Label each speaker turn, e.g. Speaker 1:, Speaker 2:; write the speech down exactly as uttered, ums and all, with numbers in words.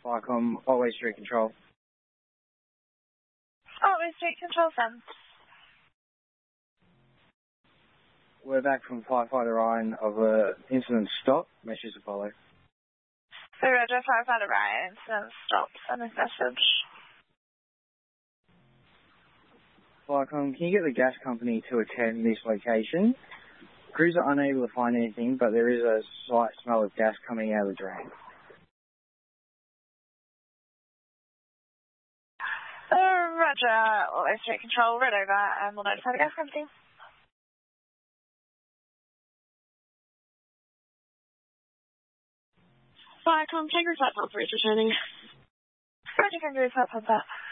Speaker 1: Viacom, Otway Street Control.
Speaker 2: Otway Street Control, Sam.
Speaker 1: We're back from Firefighter Ryan of a incident stop. Message to follow.
Speaker 2: So Roger, Firefighter Ryan, incident stop. Sending message.
Speaker 1: Viacom, can you get the gas company to attend this location? Crews are unable to find anything, but there is a slight smell of gas coming out of the drain.
Speaker 2: Uh, Roger, Otway Street Control, right over, and we'll notify the gas company.
Speaker 3: Viacom, Kangaroo Flat Pump for returning.
Speaker 2: Roger, Kangaroo Flat Pump.